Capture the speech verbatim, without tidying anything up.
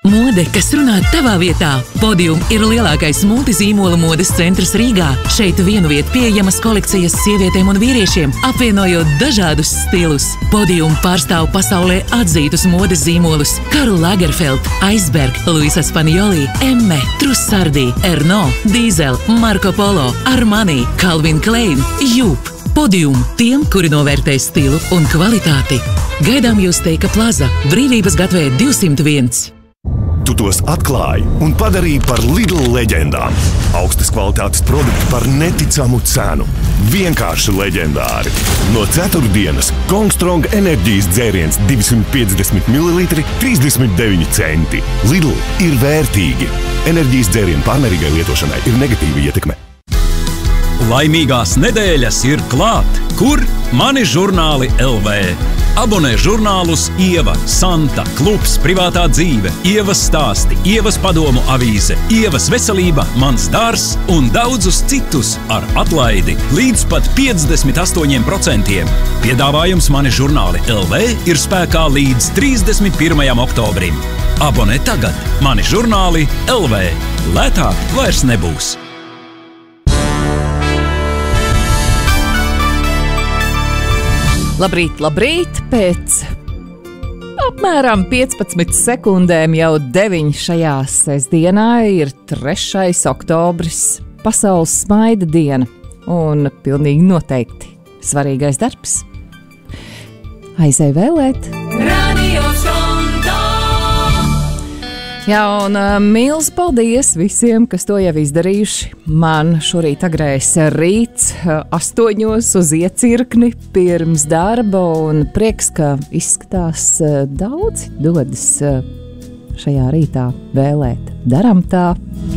Mode, kas runā tavā vietā. Podium ir lielākais multizīmola modes centrs Rīgā. Šeit vienu vietu pieejamas kolekcijas sievietēm un vīriešiem, apvienojot dažādus stilus. Podium pārstāv pasaulē atzītus modes zīmolus Karl Lagerfeld, Iceberg, Luisa Spanioli, Emme, Trussardi, Erno, Diesel, Marco Polo, Armani, Calvin Klein, Jup. Podium tiem, kuri novērtē stilu un kvalitāti. Gaidām jūs Teika Plaza, Brīvības gatvē divsimt viens. Tu tos atklāji un padarīji par Lidl leģendām. Augstas kvalitātes produkti par neticamu cenu. Vienkārši leģendāri. No ceturtdienas Kongstrong enerģijas dzēriens divsimt piecdesmit mililitri, trīsdesmit deviņi centi. Lidl ir vērtīgi. Enerģijas dzērienu pārmērīgai lietošanai ir negatīva ietekme. Laimīgās nedēļas ir klāt! Kur? Mani žurnāli L V. Abonē žurnālus Ieva, Santa, Klubs, Privātā dzīve, Ievas stāsti, Ievas padomu avīze, Ievas veselība, Mans dārs un daudzus citus ar atlaidi līdz pat piecdesmit astoņiem procentiem. Piedāvājums Mani žurnāli L V ir spēkā līdz trīsdesmit pirmajam oktobrim. Abonē tagad Mani žurnāli L V. Lētāk vairs nebūs. Labrīt, labrīt! Pēc apmēram piecpadsmit sekundēm jau deviņi šajā sestdienā ir trešais oktobris, pasaules smaida diena un pilnīgi noteikti svarīgais darbs. Aizej vēlēt! Radio Skonto! Jā, un uh, mīls paldies visiem, kas to jau izdarījuši. Man šorīt agrais rīts uh, astoņos uz iecirkni pirms darba, un prieks, ka izskatās uh, daudzi dodas uh, šajā rītā vēlēt. Daram tā!